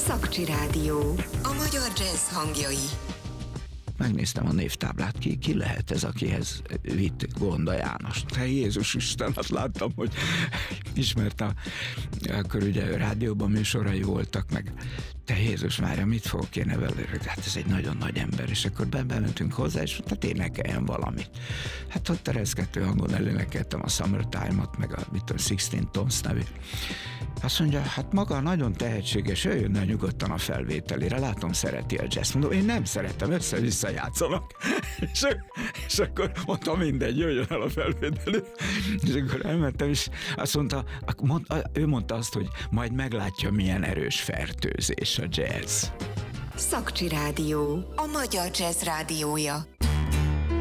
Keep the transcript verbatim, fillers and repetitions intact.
Szakcsi Rádió. A magyar jazz hangjai. Megnéztem a névtáblát, ki, ki lehet ez, akihez vitt Gonda János. Te Jézus Isten, azt láttam, hogy ismertem, akkor ugye rádióban műsorai voltak, meg te Jézus Mária, mit fogok én vele? Hát ez egy nagyon nagy ember, és akkor bementünk hozzá, és tehát énekeljen valamit. Hát ott tereszgető hangon elénekeltem a Summertime-ot, meg a mit tudom, sixteen Tons nevű. Azt mondja, hát maga nagyon tehetséges, jöjjön el nyugodtan a felvételére, látom, szereti a jazz. Mondom, én nem szeretem, össze-vissza játszanak. és, és akkor mondtam, mindegy, jöjjön el a felvételére. És akkor elmentem, és azt mondta, mond, ő mondta azt, hogy majd meglátja, milyen erős fertőzés a jazz. Szakcsi Rádió. A magyar jazz rádiója.